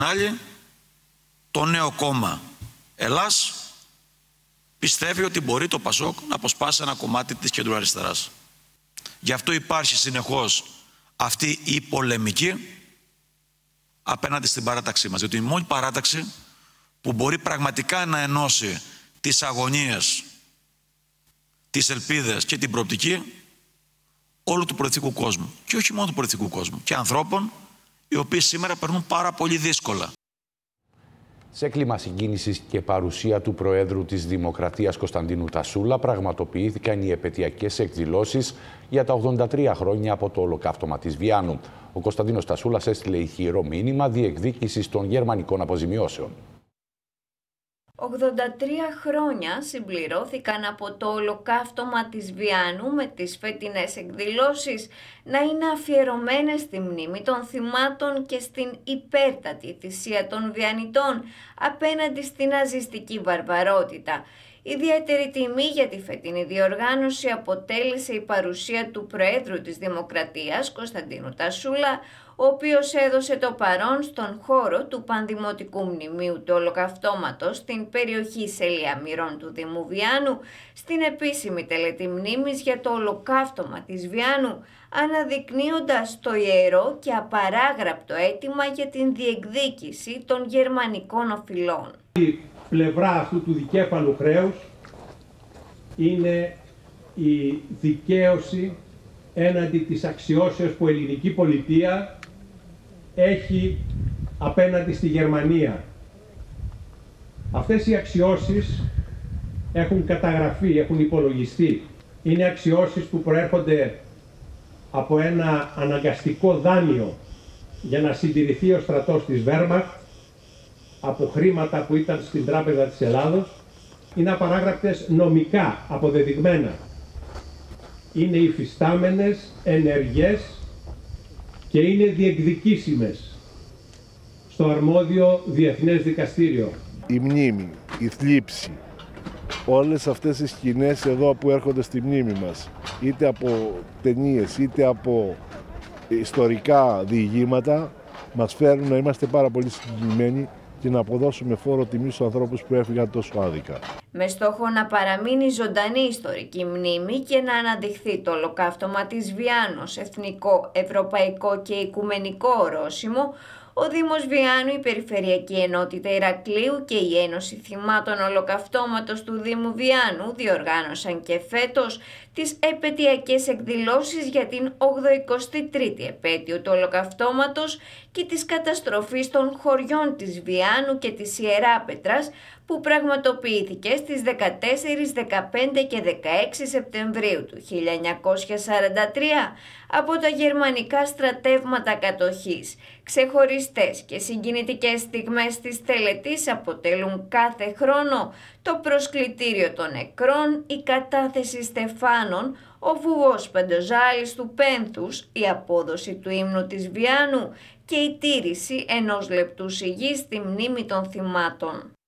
Άλλη, το νέο κόμμα Ελλάς πιστεύει ότι μπορεί το ΠΑΣΟΚ να αποσπάσει ένα κομμάτι της κεντροαριστεράς. Γι' αυτό υπάρχει συνεχώς αυτή η πολεμική απέναντι στην παράταξή μας. Γιατί η μόνη παράταξη που μπορεί πραγματικά να ενώσει τις αγωνίες, τις ελπίδες και την προοπτική όλου του πολιτικού κόσμου. Και όχι μόνο του πολιτικού κόσμου. Και ανθρώπων οι οποίοι σήμερα περνούν πάρα πολύ δύσκολα. Σε κλίμα συγκίνησης και παρουσία του Προέδρου της Δημοκρατίας Κωνσταντίνου Τασούλα πραγματοποιήθηκαν οι επετειακές εκδηλώσεις για τα 83 χρόνια από το ολοκαύτωμα της Βιάννου. Ο Κωνσταντίνος Τασούλας έστειλε ηχηρό μήνυμα διεκδίκησης των γερμανικών αποζημιώσεων. 83 χρόνια συμπληρώθηκαν από το ολοκαύτωμα της Βιάννου, με τις φετινές εκδηλώσεις να είναι αφιερωμένες στη μνήμη των θυμάτων και στην υπέρτατη θυσία των Βιαννιτών απέναντι στην ναζιστική βαρβαρότητα. Ιδιαίτερη τιμή για τη φετινή διοργάνωση αποτέλεσε η παρουσία του Προέδρου της Δημοκρατίας, Κωνσταντίνου Τασούλα, ο οποίος έδωσε το παρόν στον χώρο του Πανδημοτικού Μνημείου του Ολοκαυτώματος στην περιοχή Σελιαμυρών του Δήμου Βιάννου, στην επίσημη τελετή μνήμης για το ολοκαύτωμα της Βιάννου, αναδεικνύοντας το ιερό και απαράγραπτο αίτημα για την διεκδίκηση των γερμανικών οφειλών. Η πλευρά αυτού του δικέφαλου χρέους είναι η δικαίωση έναντι της αξιώσεως που η ελληνική πολιτεία έχει απέναντι στη Γερμανία. Αυτές οι αξιώσεις έχουν καταγραφεί, έχουν υπολογιστεί. Είναι αξιώσεις που προέρχονται από ένα αναγκαστικό δάνειο για να συντηρηθεί ο στρατός της Wehrmacht, από χρήματα που ήταν στην Τράπεζα της Ελλάδος. Είναι απαράγραπτες νομικά, αποδεδειγμένα. Είναι υφιστάμενες, ενεργές και είναι διεκδικήσιμες στο αρμόδιο Διεθνές Δικαστήριο. Η μνήμη, η θλίψη, όλες αυτές οι σκηνές εδώ που έρχονται στη μνήμη μας, είτε από ταινίες είτε από ιστορικά διηγήματα, μας φέρουν να είμαστε πάρα πολύ συγκινημένοι και να αποδώσουμε φόρο τιμή στους ανθρώπους που έφυγαν τόσο άδικα. Με στόχο να παραμείνει ζωντανή ιστορική μνήμη και να αναδειχθεί το ολοκαύτωμα της Βιάννου ως εθνικό, ευρωπαϊκό και οικουμενικό ορόσημο, ο Δήμος Βιάννου, η Περιφερειακή Ενότητα Ηρακλείου και η Ένωση Θυμάτων Ολοκαυτώματος του Δήμου Βιάννου διοργάνωσαν και φέτος τις επετειακές εκδηλώσεις για την 83η επέτειο του Ολοκαυτώματος και της καταστροφής των χωριών της Βιάννου και της Ιεράπετρας, που πραγματοποιήθηκε στις 14, 15 και 16 Σεπτεμβρίου του 1943 από τα γερμανικά στρατεύματα κατοχής. Ξεχωριστές και συγκινητικές στιγμές της τελετής αποτελούν κάθε χρόνο το προσκλητήριο των νεκρών, η κατάθεση στεφάνων, ο βουβός πεντοζάλης του πένθους, η απόδοση του ύμνου της Βιάννου και η τήρηση ενός λεπτού σιγής στη μνήμη των θυμάτων.